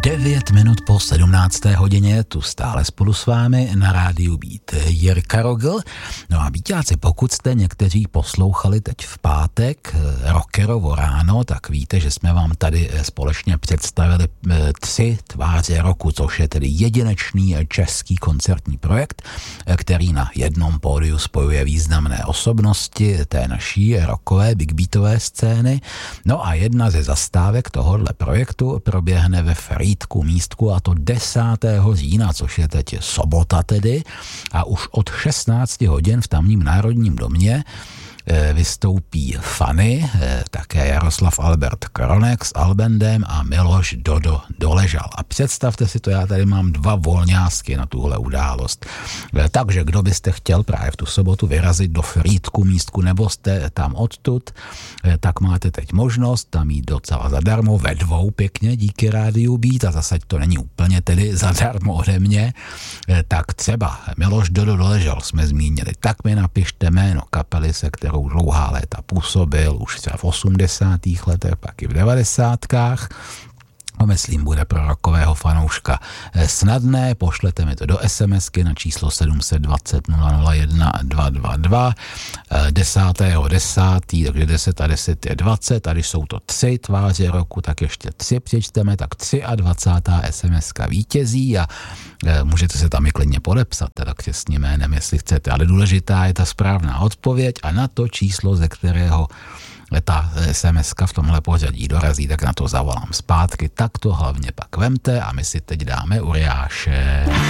9 minut po 17. hodině, tu stále spolu s vámi na rádiu Beat Jirka Rogl. No a Beatáci, pokud jste někteří poslouchali teď v pátek Rockerovo ráno, tak víte, že jsme vám tady společně představili 3 tváře roku, což je tedy jedinečný český koncertní projekt, který na jednom pódiu spojuje významné osobnosti té naší rockové, big beatové scény. No a jedna ze zastávek tohohle projektu proběhne ve Frýdku místku, a to 10. října, což je teď sobota tedy, a už od 16 hodin v tamním Národním domě vystoupí Fanny, také Jaroslav Albert Kronek s Albendem a Miloš Dodo Doležal. A představte si to, já tady mám 2 volňásky na tuhle událost. Takže kdo byste chtěl právě v tu sobotu vyrazit do Frýdku místku, nebo jste tam odtud, tak máte teď možnost tam jít docela zadarmo, ve 2 pěkně díky rádiu Beat, a zase to není úplně tedy zadarmo ode mě, tak třeba Miloš Dodo Doležal jsme zmínili, tak mi napište jméno kapely, se kterou dlouhá léta působil, už třeba v 80. letech, pak i v 90. Myslím, bude pro rockového fanouška snadné, pošlete mi to do SMSky na číslo 720 001 222 10.10., takže 10 a 10 je 20, tady jsou to 3 tváře roku, tak ještě 3 přečteme, tak 23. SMSka vítězí a můžete se tam i klidně podepsat, teda křestním jménem, jestli chcete, ale důležitá je ta správná odpověď a na to číslo, ze kterého ta SMSka v tomhle pořadí dorazí, tak na to zavolám zpátky, tak to hlavně pak vemte a my si teď dáme Uriáše.